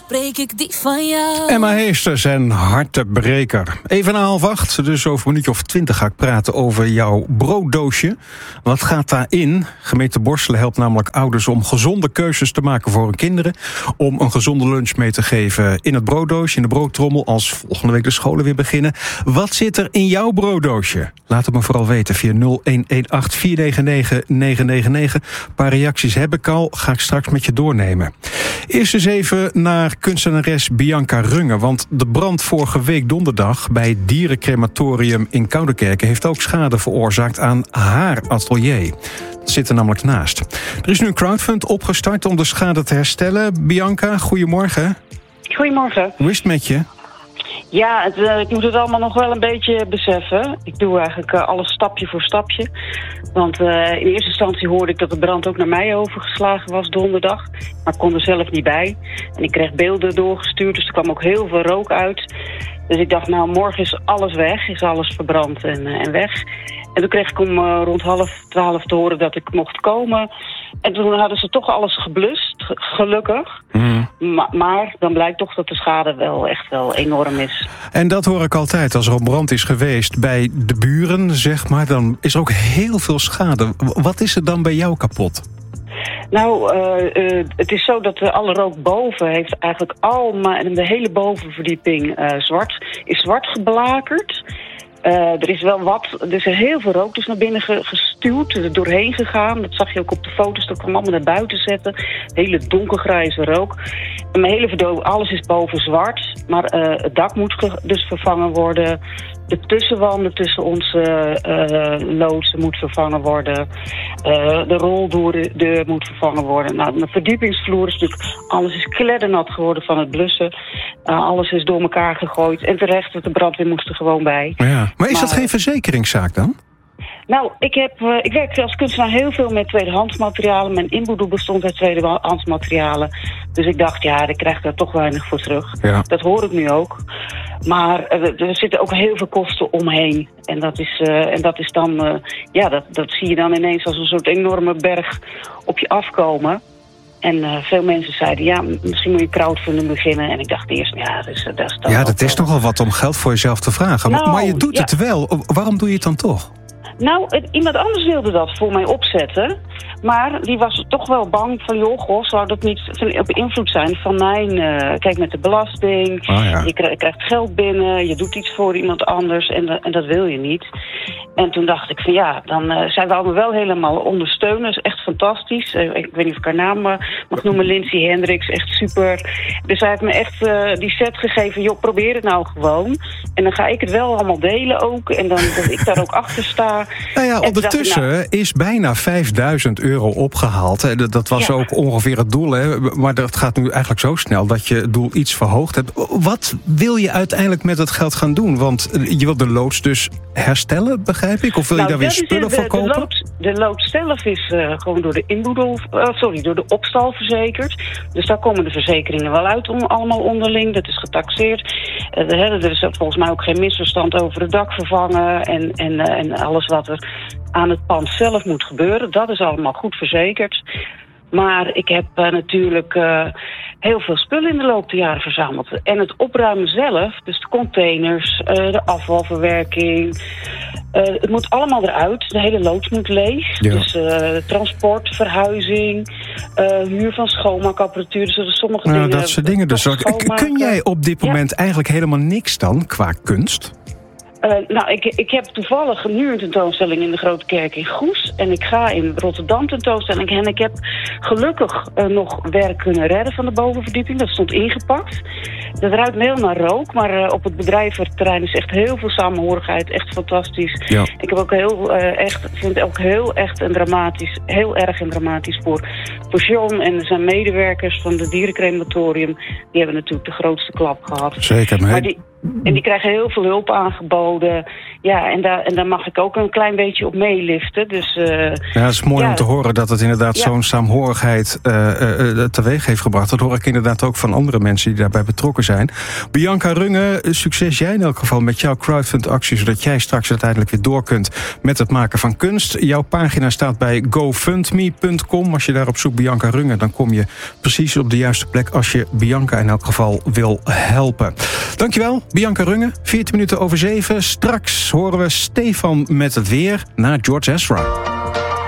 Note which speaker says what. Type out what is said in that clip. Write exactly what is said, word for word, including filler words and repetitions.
Speaker 1: spreek ik die van jou.
Speaker 2: Emma Heesters en Hartebreker. Even na half acht, dus over een minuutje of twintig ga ik praten over jouw brooddoosje. Wat gaat daarin? Gemeente Borselen helpt namelijk ouders om gezonde keuzes te maken voor hun kinderen. Om een gezonde lunch mee te geven in het brooddoosje, in de broodtrommel, als volgende week de scholen weer beginnen. Wat zit er in jouw brooddoosje? Laat het me vooral weten via nul een een acht vier negen negen negen negen negen. Een paar reacties heb ik al, ga ik straks met je doornemen. Eerst eens even naar kunstenares Bianca Runge. Want de brand vorige week donderdag bij het dierencrematorium in Koudekerke heeft ook schade veroorzaakt aan haar atelier. Dat zit er namelijk naast. Er is nu een crowdfund opgestart om de schade te herstellen. Bianca, goedemorgen.
Speaker 3: Goedemorgen.
Speaker 2: Hoe is het met je?
Speaker 3: Ja, het, uh, ik moet het allemaal nog wel een beetje beseffen. Ik doe eigenlijk uh, alles stapje voor stapje. Want uh, in eerste instantie hoorde ik dat de brand ook naar mij overgeslagen was donderdag. Maar ik kon er zelf niet bij. En ik kreeg beelden doorgestuurd, dus er kwam ook heel veel rook uit. Dus ik dacht, nou, morgen is alles weg, is alles verbrand en, uh, en weg. En toen kreeg ik om uh, rond half twaalf te horen dat ik mocht komen. En toen hadden ze toch alles geblust, gelukkig. Mm. Ma- maar dan blijkt toch dat de schade wel echt wel enorm is.
Speaker 2: En dat hoor ik altijd. Als er een brand is geweest bij de buren, zeg maar, dan is er ook heel veel schade. Wat is er dan bij jou kapot?
Speaker 3: Nou, uh, uh, het is zo dat uh, alle rook boven heeft eigenlijk al, maar de hele bovenverdieping uh, zwart, is zwart geblakerd. Uh, er is wel wat, er is heel veel rook dus naar binnen ge, gestuwd, er doorheen gegaan. Dat zag je ook op de foto's, dat kwam allemaal naar buiten zetten. Hele donkergrijze rook. En mijn hele verdoving, alles is boven zwart. Maar uh, het dak moet ge, dus vervangen worden. De tussenwanden tussen onze uh, loodsen moet vervangen worden. Uh, de roldeur moet vervangen worden. Nou, de verdiepingsvloer is natuurlijk, alles is kleddernat geworden van het blussen. Uh, alles is door elkaar gegooid. En terecht, dat de brandweer moest er gewoon bij.
Speaker 2: Ja. Maar is
Speaker 3: maar,
Speaker 2: dat geen verzekeringszaak dan?
Speaker 3: Nou, ik, heb, uh, ik werk als kunstenaar heel veel met tweedehands materialen. Mijn inboedel bestond uit tweedehands materialen. Dus ik dacht, ja, ik krijg daar toch weinig voor terug. Ja. Dat hoor ik nu ook. Maar uh, er zitten ook heel veel kosten omheen. En dat is, uh, en dat is dan, uh, ja, dat, dat zie je dan ineens als een soort enorme berg op je afkomen. En uh, veel mensen zeiden, ja, misschien moet je crowdfunding beginnen. En ik dacht eerst, ja, dat is, dat is dan
Speaker 2: Ja, dat is nogal wat om geld voor jezelf te vragen. Nou, maar je doet ja. het wel. Waarom doe je het dan toch?
Speaker 3: Nou, het, iemand anders wilde dat voor mij opzetten. Maar die was toch wel bang van, joh, goh, zou dat niet op invloed zijn van mijn... Uh, kijk, met de belasting, oh ja. je krijgt, krijgt geld binnen, je doet iets voor iemand anders en, de, en dat wil je niet. En toen dacht ik van ja, dan uh, zij wou me wel helemaal ondersteunen. Dat is echt fantastisch. Uh, ik weet niet of ik haar naam uh, mag noemen, Lindsay Hendricks, echt super. Dus zij heeft me echt uh, die set gegeven, joh, probeer het nou gewoon. En dan ga ik het wel allemaal delen ook. En dan dat ik daar ook achter sta.
Speaker 2: Nou ja, ondertussen ik, nou, is bijna vijfduizend euro opgehaald. Dat was ja. ook ongeveer het doel. Hè? Maar dat gaat nu eigenlijk zo snel dat je het doel iets verhoogd hebt. Wat wil je uiteindelijk met het geld gaan doen? Want je wilt de loods dus herstellen, begrijp ik? Of wil nou, je daar weer spullen
Speaker 3: de,
Speaker 2: voor kopen?
Speaker 3: De lood, de lood zelf is uh, gewoon door de inboedel, uh, sorry, door de opstal verzekerd. Dus daar komen de verzekeringen wel uit om, allemaal onderling. Dat is getaxeerd. Uh, er is volgens mij ook geen misverstand over het dak vervangen en, en, uh, en alles wat er aan het pand zelf moet gebeuren. Dat is allemaal goed verzekerd. Maar ik heb uh, natuurlijk uh, heel veel spullen in de loop der jaren verzameld. En het opruimen zelf, dus de containers, uh, de afvalverwerking. Uh, het moet allemaal eruit. De hele loods moet leeg. Ja. Dus uh, transport, verhuizing, uh, huur van schoonmaakapparatuur. Dus er sommige
Speaker 2: nou,
Speaker 3: dingen...
Speaker 2: Dat soort dingen dus. Kun jij op dit moment ja. eigenlijk helemaal niks dan qua kunst?
Speaker 3: Uh, nou, ik, ik heb toevallig nu een tentoonstelling in de Grote Kerk in Goes. En ik ga in Rotterdam tentoonstelling. En ik heb gelukkig uh, nog werk kunnen redden van de bovenverdieping. Dat stond ingepakt. Dat ruikt heel naar rook. Maar uh, op het bedrijventerrein is echt heel veel samenhorigheid. Echt fantastisch. Ja. Ik heb ook heel, uh, echt, vind het ook heel echt en dramatisch. Heel erg en dramatisch voor, voor John en zijn medewerkers van het dierencrematorium. Die hebben natuurlijk de grootste klap gehad.
Speaker 2: Zeker, maar,
Speaker 3: maar die, En die krijgen heel veel hulp aangeboden. Ja, en daar, en daar mag ik ook een klein beetje op meeliften. Dus, uh,
Speaker 2: ja, het is mooi ja. om te horen dat het inderdaad ja. zo'n saamhorigheid uh, uh, teweeg heeft gebracht. Dat hoor ik inderdaad ook van andere mensen die daarbij betrokken zijn. Bianca Runge, succes jij in elk geval met jouw crowdfund-actie, zodat jij straks uiteindelijk weer door kunt met het maken van kunst. Jouw pagina staat bij gofundme punt com. Als je daarop zoekt Bianca Runge, dan kom je precies op de juiste plek als je Bianca in elk geval wil helpen. Dankjewel, Bianca Runge. veertien minuten over zeven. Straks horen we Stefan met het weer na George Ezra.